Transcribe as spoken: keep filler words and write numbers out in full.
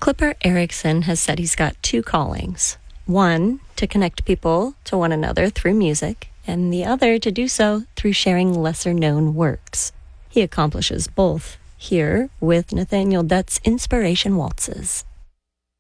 Clipper Erickson has said he's got two callings. One, to connect people to one another through music, and the other to do so through sharing lesser-known works. He accomplishes both here with Nathaniel Dutt's Inspiration Waltzes.